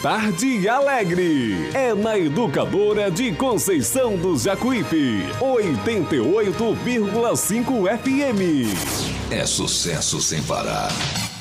Tarde Alegre. É na Educadora de Conceição do Jacuípe. 88,5 FM. É sucesso sem parar.